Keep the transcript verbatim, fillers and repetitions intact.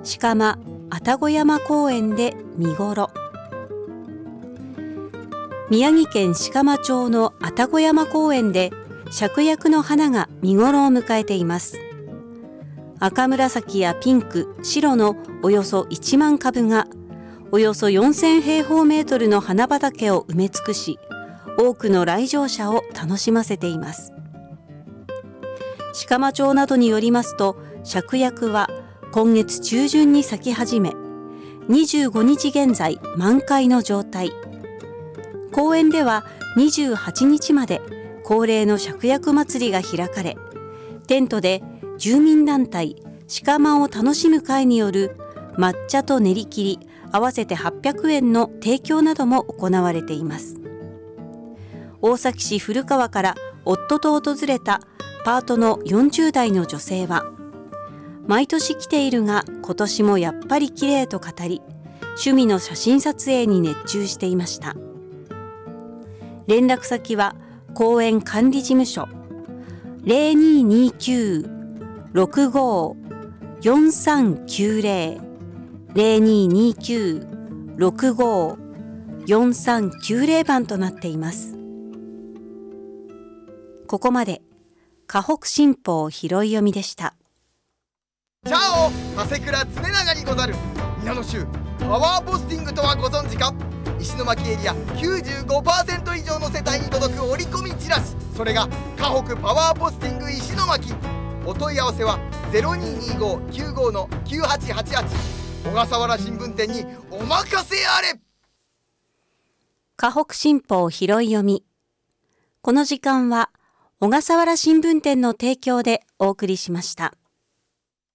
鹿間愛宕山公園で見頃。宮城県鹿間町の愛宕山公園で芍薬の花が見頃を迎えています。赤紫やピンク、白のおよそいちまんかぶがおよそよんせんへいほうメートルの花畑を埋め尽くし、多くの来場者を楽しませています。鹿間町などによりますと、芍薬は今月中旬に咲き始め、にじゅうごにち現在満開の状態。公園ではにじゅうはちにちまで恒例の芍薬祭りが開かれ、テントで住民団体鹿間を楽しむ会による抹茶と練り切り合わせてはっぴゃくえんの提供なども行われています。大崎市古川から夫と訪れたパートのよんじゅうだいの女性は、毎年来ているが今年もやっぱり綺麗と語り、趣味の写真撮影に熱中していました。連絡先は公園管理事務所 ゼロにーにーきゅう ろくごー よんさんきゅうゼロ ゼロにーにーきゅう ろくごー よんさんきゅうゼロ 番となっています。ここまで河北新報拾い読みでした。 チャオ、長谷倉常長にござる。皆の衆、パワーポスティングとはご存知か。石巻エリア きゅうじゅうごパーセント 以上の世帯に届く折り込みチラシ、それが河北パワーポスティング石巻。お問い合わせは ゼロにーにーごーきゅうごー きゅうはちはちはち。小笠原新聞店にお任せあれ。 河北新報拾い読み。この時間は小笠原新聞店の提供でお送りしました。